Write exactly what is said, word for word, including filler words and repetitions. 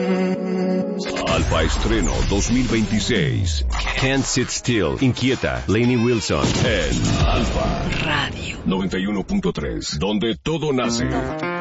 Alfa Estreno dos mil veintiséis. Can't Sit Still. Inquieta. Lainey Wilson. En Alfa Radio noventa y uno punto tres. Donde todo nace.